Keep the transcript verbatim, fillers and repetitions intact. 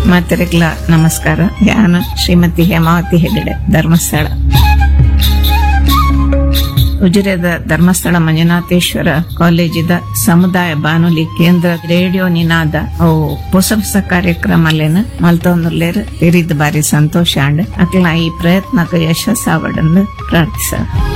ಮಾತೆರೆಗ್ಲ ನಮಸ್ಕಾರ. ನಾನು ಶ್ರೀಮತಿ ಹೇಮಾವತಿ ಹೆಗಡೆ, ಧರ್ಮಸ್ಥಳ. ಉಜಿರೆದ ಧರ್ಮಸ್ಥಳ ಮಂಜುನಾಥೇಶ್ವರ ಕಾಲೇಜಿದ ಸಮುದಾಯ ಬಾನುಲಿ ಕೇಂದ್ರ ರೇಡಿಯೋ ನಿನಾದ ಅವು ಹೊಸ ಹೊಸ ಕಾರ್ಯಕ್ರಮಲೇನ ಮಲ್ತೊಂದುಲ್ಲೇರ್ ತಿರಿದ್ ಬಾರಿ ಸಂತೋಷ ಅಂಡ್ ಅಕ್ಲ ಈ ಪ್ರಯತ್ನಕ್ಕೆ ಯಶಸ್ಸಾವಡನ್ನು ಪ್ರಾರ್ಥಿಸ.